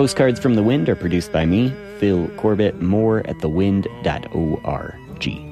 Postcards from the Wind are produced by me, Phil Corbett. More at thewind.org.